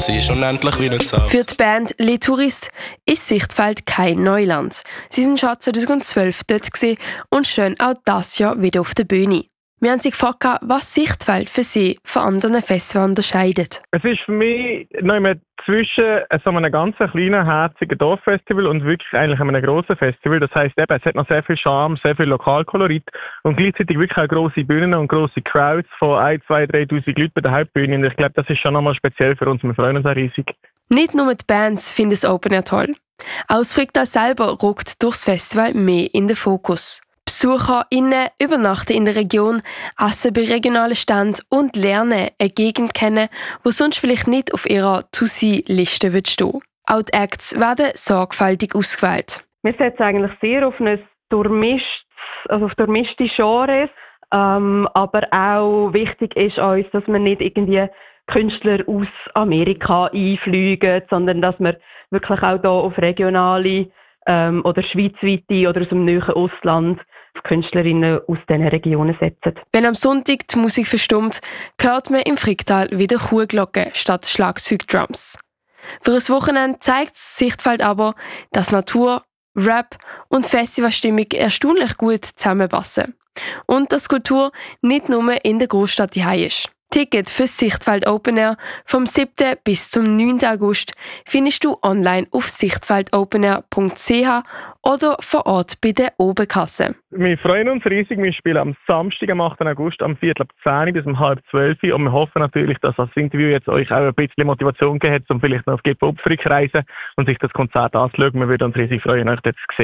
sie ist unendlich wie ein Zauber. Für die Band Les Touristes ist Sichtfeld kein Neuland. Sie sind schon 2012 dort und stehen auch dieses Jahr wieder auf der Bühne. Wir haben sie gefragt, was Sichtfeld für sie von anderen Festivals unterscheidet. Es ist für mich noch immer zwischen so einem ganz kleinen, herzigen Dorffestival und wirklich eigentlich einem grossen Festival. Das heisst eben, es hat noch sehr viel Charme, sehr viel Lokalkolorit und gleichzeitig wirklich auch grosse Bühnen und grosse Crowds von 1, 2, 3'000 Leuten bei der Hauptbühne. Und ich glaube, das ist schon nochmal speziell für uns. Wir freuen uns auch riesig. Nicht nur die Bands finden das Open Air toll. Auch das Fricktal selber rückt durchs Festival mehr in den Fokus. BesucherInnen übernachten in der Region, essen bei regionalen Ständen und lernen eine Gegend kennen, die sonst vielleicht nicht auf ihrer To-See-Liste stehen. Auch die Acts werden sorgfältig ausgewählt. Wir setzen eigentlich sehr auf auf durchmischte Genres, aber auch wichtig ist uns, dass wir nicht irgendwie Künstler aus Amerika einfliegen, sondern dass wir wirklich auch hier auf regionale oder schweizweite oder aus dem nahen Ausland auf Künstlerinnen aus diesen Regionen setzen. Wenn am Sonntag die Musik verstummt, hört man im Fricktal wieder Kuhglocken statt Schlagzeugdrums. Für ein Wochenende zeigt das Sichtfeld aber, dass Natur, Rap und Festivalstimmung erstaunlich gut zusammenpassen. Und dass Kultur nicht nur in der Großstadt daheim ist. Ticket für das Sichtfeld Open Air vom 7. bis zum 9. August findest du online auf sichtfeldopenair.ch oder vor Ort bei der Oberkasse. Wir freuen uns riesig. Wir spielen am Samstag, am 8. August, am 10:15 bis um 11:30 und wir hoffen natürlich, dass das Interview jetzt euch auch ein bisschen Motivation gegeben hat, um vielleicht noch auf Gipfel zu reisen und sich das Konzert anzuschauen. Wir würden uns riesig freuen, euch dort zu sehen.